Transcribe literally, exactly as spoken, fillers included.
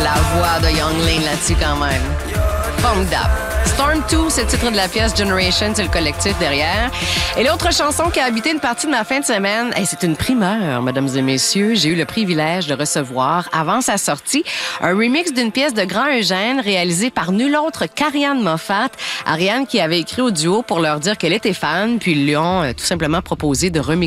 La voix de Young Lane là-dessus quand même. Formidable. Storm deux, c'est le titre de la pièce. Generation, c'est le collectif derrière. Et l'autre chanson qui a habité une partie de ma fin de semaine, hey, c'est une primeur, mesdames et messieurs. J'ai eu le privilège de recevoir, avant sa sortie, un remix d'une pièce de Grand Eugène réalisée par nul autre qu'Ariane Moffat. Ariane qui avait écrit au duo pour leur dire qu'elle était fan, puis ils lui ont euh, tout simplement proposé de remixer